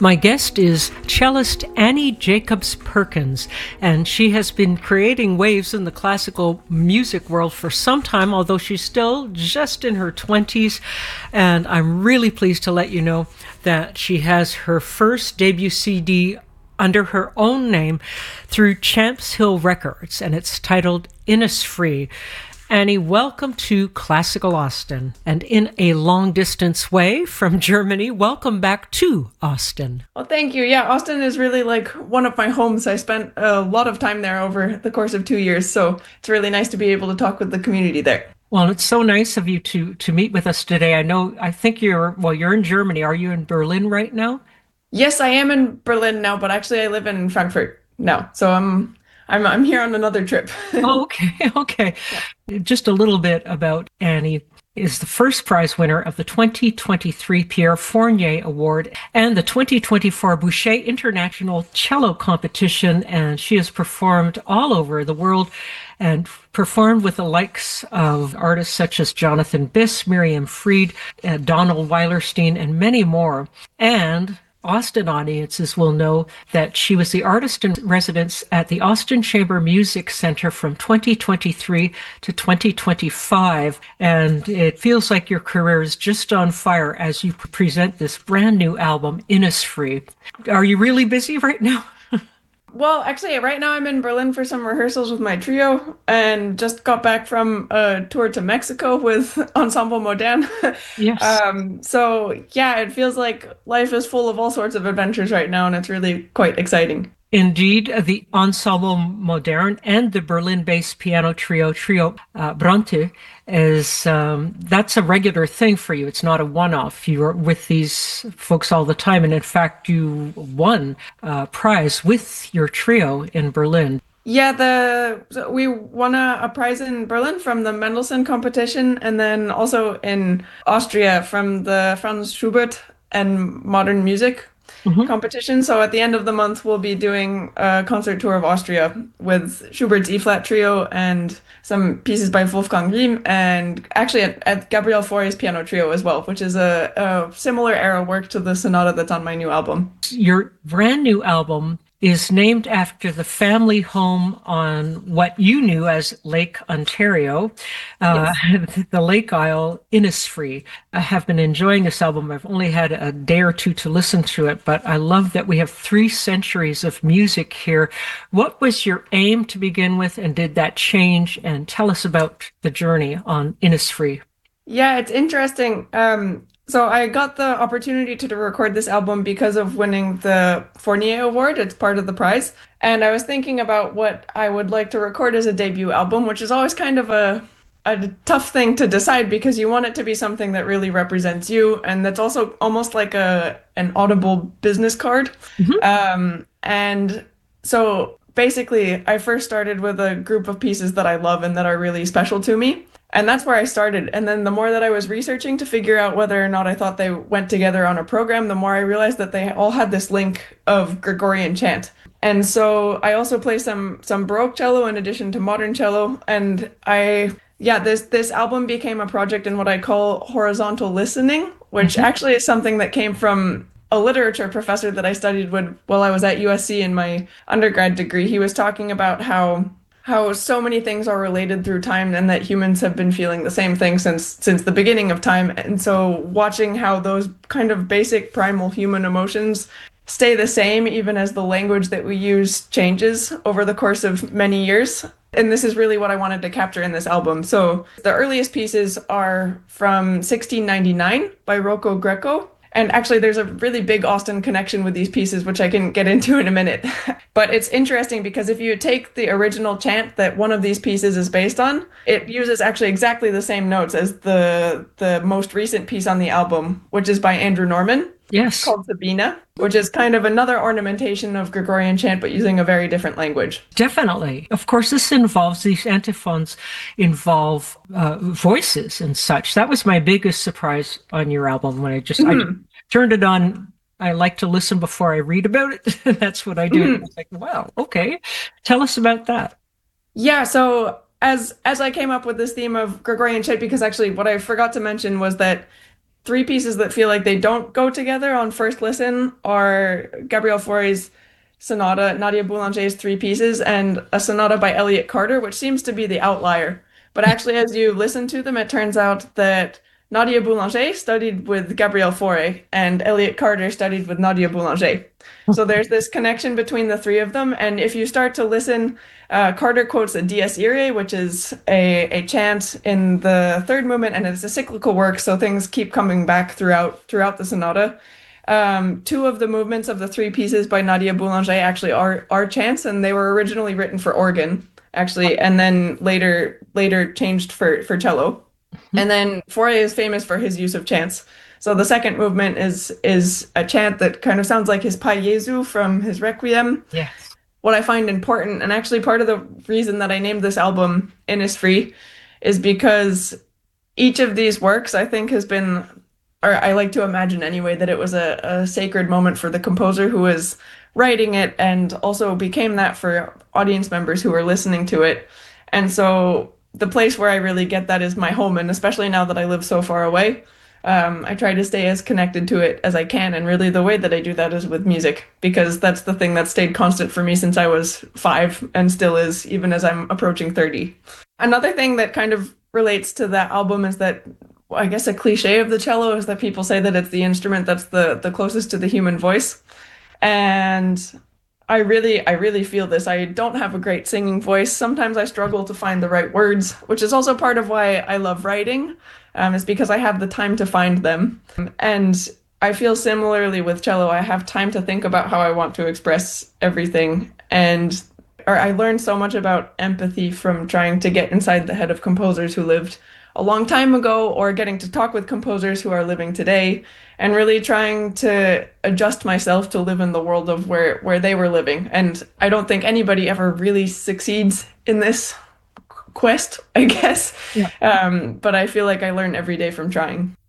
My guest is cellist Annie Jacobs Perkins, and she has been creating waves in the classical music world for some time, although she's still just in her 20s. And I'm really pleased to let you know that she has her first debut CD under her own name through Champs Hill Records, and it's titled Innisfree. Annie, welcome to Classical Austin. And in a long-distance way from Germany, welcome back to Austin. Well, thank you. Yeah, Austin is really like one of my homes. I spent a lot of time there over the course of 2 years, so it's really nice to be able to talk with the community there. Well, it's so nice of you to meet with us today. I think you're in Germany. Are you in Berlin right now? Yes, I am in Berlin now, but actually I live in Frankfurt now. So I'm here on another trip. Oh, okay, okay. Yeah. Just a little bit about Annie is the first prize winner of the 2023 Pierre Fournier Award and the 2024 Boucher International Cello Competition, and she has performed all over the world and performed with the likes of artists such as Jonathan Biss, Miriam Fried, Donald Weilerstein, and many more. And Austin audiences will know that she was the artist in residence at the Austin Chamber Music Center from 2023 to 2025. And it feels like your career is just on fire as you present this brand new album, Innisfree. Are you really busy right now? Well, actually, right now I'm in Berlin for some rehearsals with my trio and just got back from a tour to Mexico with Ensemble Moderne. Yes. So yeah, it feels like life is full of all sorts of adventures right now, and it's really quite exciting. Indeed, the Ensemble Moderne and the Berlin-based piano trio Bronte is that's a regular thing for you. It's not a one-off. You're with these folks all the time, and in fact, you won a prize with your trio in Berlin. Yeah, so we won a prize in Berlin from the Mendelssohn competition, and then also in Austria from the Franz Schubert and Modern Music Mhm. competition. So at the end of the month, we'll be doing a concert tour of Austria with Schubert's E-flat trio and some pieces by Wolfgang Riem, and actually at Gabriel Fauré's piano trio as well, which is a similar era work to the sonata that's on my new album. Your brand new album is named after the family home on what you knew as Lake Ontario, uh, Yes. the Lake Isle, Innisfree. I have been enjoying this album. I've only had a day or two to listen to it, but I love that we have 3 centuries of music here. What was your aim to begin with, and did that change? And tell us about the journey on Innisfree. Yeah, it's interesting. So I got the opportunity to record this album because of winning the Fournier Award. It's part of the prize. And I was thinking about what I would like to record as a debut album, which is always kind of a tough thing to decide because you want it to be something that really represents you, and that's also almost like an audible business card. Mhm. And so basically, I first started with a group of pieces that I love and that are really special to me. And that's where I started. And then the more that I was researching to figure out whether or not I thought they went together on a program, the more I realized that they all had this link of Gregorian chant. And so I also play some Baroque cello in addition to modern cello. And this album became a project in what I call horizontal listening, which Mhm. actually is something that came from a literature professor that I studied with while I was at USC in my undergrad degree. He was talking about how so many things are related through time and that humans have been feeling the same thing since the beginning of time. And so watching how those kind of basic primal human emotions stay the same even as the language that we use changes over the course of many years. And this is really what I wanted to capture in this album. So the earliest pieces are from 1699 by Rocco Greco. And actually, there's a really big Austin connection with these pieces, which I can get into in a minute. But it's interesting because if you take the original chant that one of these pieces is based on, it uses actually exactly the same notes as the most recent piece on the album, which is by Andrew Norman, Yes. called Sabina, which is kind of another ornamentation of Gregorian chant, but using a very different language. Definitely. Of course, these antiphons involve voices and such. That was my biggest surprise on your album when I Mhm. turned it on. I like to listen before I read about it. That's what I do. I Mhm. was like, wow, okay. Tell us about that. Yeah, so as I came up with this theme of Gregorian chant, because actually what I forgot to mention was that three pieces that feel like they don't go together on first listen are Gabriel Fauré's sonata, Nadia Boulanger's three pieces, and a sonata by Elliott Carter, which seems to be the outlier. But actually, as you listen to them, it turns out that Nadia Boulanger studied with Gabriel Fauré, and Elliott Carter studied with Nadia Boulanger. So there's this connection between the three of them. And if you start to listen, Carter quotes a Dies Irae, which is a chant in the third movement, and it's a cyclical work, so things keep coming back throughout the sonata. Two of the movements of the three pieces by Nadia Boulanger actually are chants, and they were originally written for organ, actually, and then later changed for cello. And then Fauré is famous for his use of chants. So the second movement is a chant that kind of sounds like his Pai Jesu from his Requiem. Yes. What I find important, and actually part of the reason that I named this album Innisfree, is because each of these works I think has been, or I like to imagine anyway, that it was a sacred moment for the composer who was writing it and also became that for audience members who were listening to it. And so the place where I really get that is my home, and especially now that I live so far away. I try to stay as connected to it as I can, and really the way that I do that is with music, because that's the thing that stayed constant for me since I was 5 and still is even as I'm approaching 30. Another thing that kind of relates to that album is that, I guess, a cliche of the cello is that people say that it's the instrument that's the closest to the human voice. And I really feel this. I don't have a great singing voice. Sometimes I struggle to find the right words, which is also part of why I love writing, is because I have the time to find them. And I feel similarly with cello. I have time to think about how I want to express everything. And or I learned so much about empathy from trying to get inside the head of composers who lived a long time ago, or getting to talk with composers who are living today, and really trying to adjust myself to live in the world of where they were living. And I don't think anybody ever really succeeds in this quest, I guess. Yeah. But I feel like I learn every day from trying.